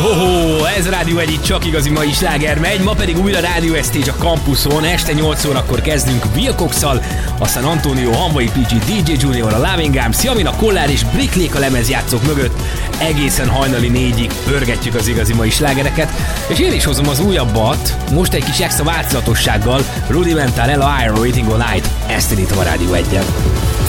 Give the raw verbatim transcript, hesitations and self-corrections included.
Ho-ho, ez Rádió egy, itt csak igazi mai sláger megy, ma pedig újra Rádió Estage a Campuson, este nyolc órakor kezdünk Wilcox-szal, aztán Antonio, Hanvai pé gé, dé dzsé Junior, a Loving Arms, Jamin, a Kollár és Bricklake a lemezjátszók mögött, egészen hajnali négyig pörgetjük az igazi mai slágereket, és én is hozom az újabbat, most egy kis extra változatossággal, Rudimental, Ella Iron, Waiting on Night, ezt indítom a Rádió egyen.